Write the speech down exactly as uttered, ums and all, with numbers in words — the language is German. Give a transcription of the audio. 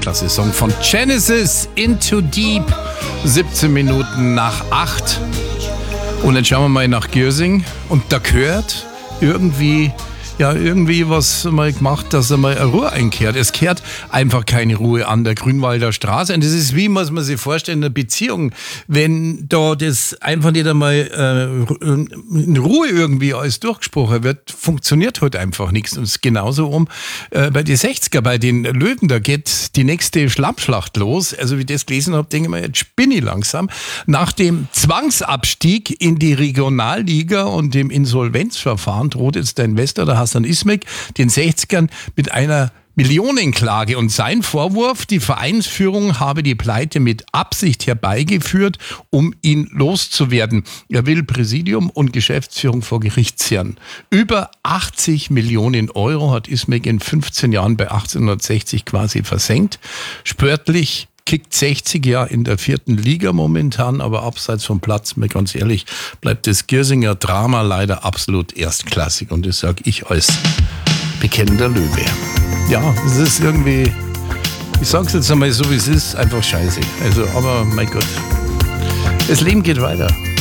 Weltklasse-Song von Genesis, Into Deep, siebzehn Minuten nach acht. Und dann schauen wir mal nach Giersing und da gehört irgendwie... ja, irgendwie was mal gemacht, dass er mal eine Ruhe einkehrt. Es kehrt einfach keine Ruhe an der Grünwalder Straße. Und das ist, wie muss man sich vorstellen, in einer Beziehung, wenn da das einfach nicht einmal äh, in Ruhe irgendwie alles durchgesprochen wird, funktioniert halt einfach nichts. Und es ist genauso um äh, bei den sechziger, bei den Löwen, da geht die nächste Schlammschlacht los. Also wie ich das gelesen habe, denke ich mir, jetzt spinne ich langsam. Nach dem Zwangsabstieg in die Regionalliga und dem Insolvenzverfahren droht jetzt der Investor, der Hassan Ismek, den sechzigern mit einer Millionenklage. Und sein Vorwurf, die Vereinsführung habe die Pleite mit Absicht herbeigeführt, um ihn loszuwerden. Er will Präsidium und Geschäftsführung vor Gericht zerren. Über achtzig Millionen Euro hat Ismek in fünfzehn Jahren bei achtzehnhundertsechzig quasi versenkt. Sportlich kickt sechzig ja in der vierten Liga momentan, aber abseits vom Platz, mal ganz ehrlich, bleibt das Giersinger Drama leider absolut erstklassig. Und das sage ich als bekennender Löwe. Ja, es ist irgendwie, ich sage es jetzt einmal so, wie es ist, einfach scheiße. Also, aber mein Gott, das Leben geht weiter.